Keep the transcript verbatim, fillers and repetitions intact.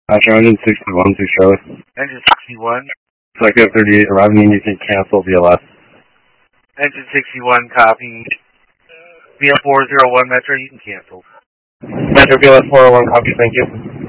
Roger, engine sixty-one to Charlie. Engine sixty-one. Psycho thirty-eight arriving, you can cancel V L S. Engine sixty-one, copy. V L four oh one Metro, you can cancel. Metro V L S four oh one, copy, thank you.